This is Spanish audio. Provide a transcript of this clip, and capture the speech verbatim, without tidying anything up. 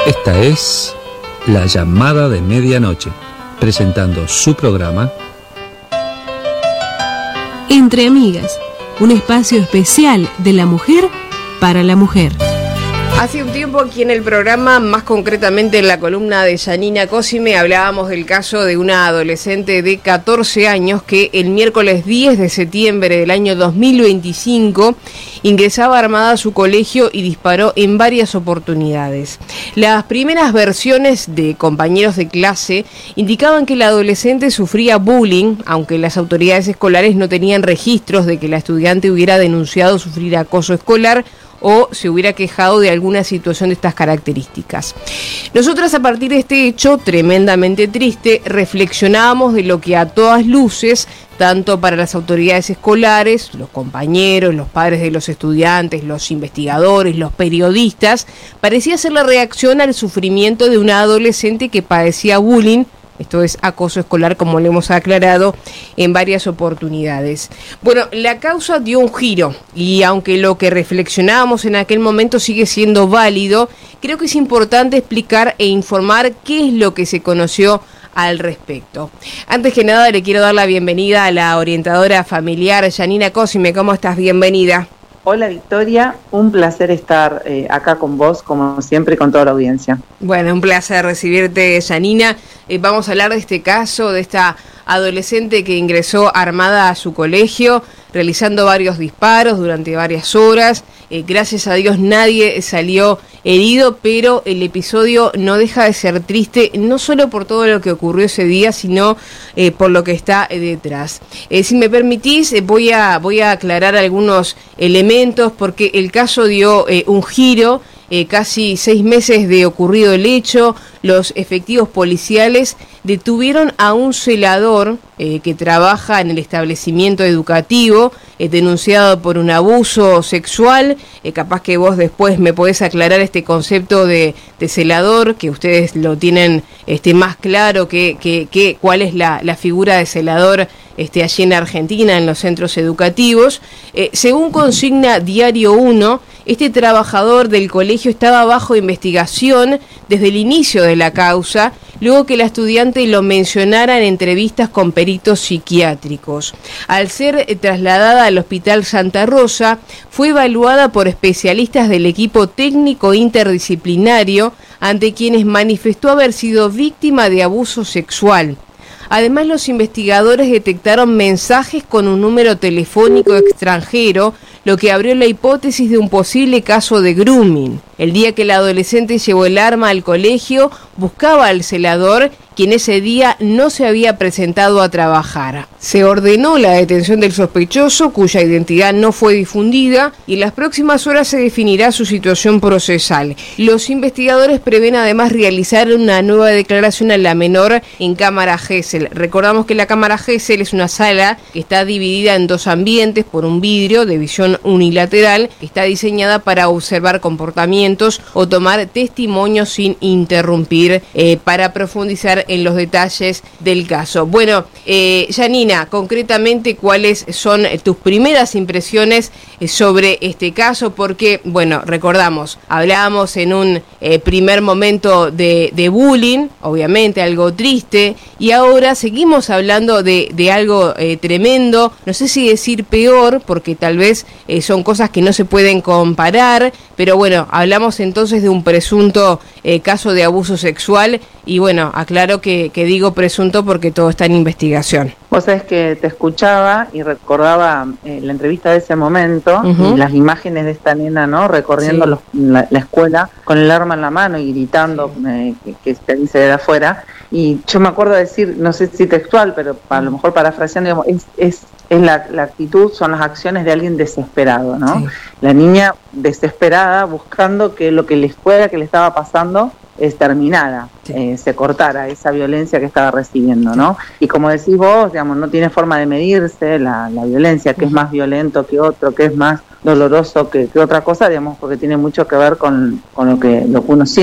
Esta es La Llamada de Medianoche, presentando su programa Entre Amigas, un espacio especial de la mujer para la mujer. Hace un tiempo aquí en el programa, más concretamente en la columna de Yanina Cosime, hablábamos del caso de una adolescente de catorce años que el miércoles diez de septiembre del año dos mil veinticinco ingresaba armada a su colegio y disparó en varias oportunidades. Las primeras versiones de compañeros de clase indicaban que la adolescente sufría bullying, aunque las autoridades escolares no tenían registros de que la estudiante hubiera denunciado sufrir acoso escolar o se hubiera quejado de alguna situación de estas características. Nosotras, a partir de este hecho tremendamente triste, reflexionábamos de lo que a todas luces, tanto para las autoridades escolares, los compañeros, los padres de los estudiantes, los investigadores, los periodistas, parecía ser la reacción al sufrimiento de una adolescente que padecía bullying. Esto es acoso escolar, como le hemos aclarado en varias oportunidades. Bueno, la causa dio un giro y aunque lo que reflexionábamos en aquel momento sigue siendo válido, creo que es importante explicar e informar qué es lo que se conoció al respecto. Antes que nada, le quiero dar la bienvenida a la orientadora familiar Yanina Cosime. ¿Cómo estás? Bienvenida. Hola Victoria, un placer estar eh, acá con vos, como siempre, con toda la audiencia. Bueno, un placer recibirte, Yanina. Eh, vamos a hablar de este caso, de esta adolescente que ingresó armada a su colegio, realizando varios disparos durante varias horas. Eh, gracias a Dios nadie salió herido, pero el episodio no deja de ser triste, no solo por todo lo que ocurrió ese día, sino eh, por lo que está eh, detrás. Eh, si me permitís, eh, voy a, voy a aclarar algunos elementos, porque el caso dio eh, un giro. Eh, casi seis meses de ocurrido el hecho, los efectivos policiales detuvieron a un celador eh, que trabaja en el establecimiento educativo, eh, denunciado por un abuso sexual. Eh, capaz que vos después me podés aclarar este concepto de, de celador, que ustedes lo tienen este, más claro que, que, que cuál es la, la figura de celador este, allí en Argentina, en los centros educativos. Eh, según consigna Diario uno, este trabajador del colegio estaba bajo investigación desde el inicio de la causa, luego que la estudiante lo mencionara en entrevistas con peritos psiquiátricos. Al ser trasladada al Hospital Santa Rosa, fue evaluada por especialistas del equipo técnico interdisciplinario, ante quienes manifestó haber sido víctima de abuso sexual. Además, los investigadores detectaron mensajes con un número telefónico extranjero, lo que abrió la hipótesis de un posible caso de grooming. El día que la adolescente llevó el arma al colegio, buscaba al celador, quien ese día no se había presentado a trabajar. Se ordenó la detención del sospechoso, cuya identidad no fue difundida, y en las próximas horas se definirá su situación procesal. Los investigadores prevén además realizar una nueva declaración a la menor en cámara Gesell. Recordamos que la cámara Gesell es una sala que está dividida en dos ambientes por un vidrio de visión unilateral, que está diseñada para observar comportamientos o tomar testimonios sin interrumpir, eh, para profundizar en los detalles del caso. Bueno, eh, Yanina, concretamente, ¿cuáles son tus primeras impresiones sobre este caso? Porque, bueno, recordamos, hablábamos en un eh, primer momento de, de bullying, obviamente algo triste, y ahora seguimos hablando de, de algo eh, tremendo, no sé si decir peor, porque tal vez eh, son cosas que no se pueden comparar, pero bueno, hablamos entonces de un presunto eh, caso de abuso sexual, y bueno, aclaro que, que digo presunto porque todo está en investigación. Vos sabés que te escuchaba y recordaba eh, la entrevista de ese momento, uh-huh. y las imágenes de esta nena, ¿no? Recorriendo sí. los, la, la escuela con el arma en la mano y gritando, sí. eh, que, que se dice de afuera. Y yo me acuerdo de decir, no sé si textual, pero a lo mejor parafraseando, digamos, es, es, es la, la actitud, son las acciones de alguien desesperado, ¿no? Sí. La niña desesperada buscando que lo que le fuera, que le estaba pasando, es terminara, sí. eh, se cortara esa violencia que estaba recibiendo, ¿no? Y como decís vos, digamos, no tiene forma de medirse la, la violencia, que es más violento que otro, que es más doloroso que, que otra cosa, digamos, porque tiene mucho que ver con, con lo que, lo que uno siente.